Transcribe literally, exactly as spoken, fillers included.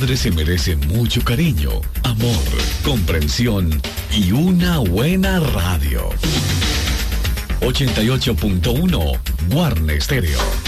madre se merece mucho cariño, amor, comprensión y una buena radio. ochenta y ocho punto uno Guarne Stereo.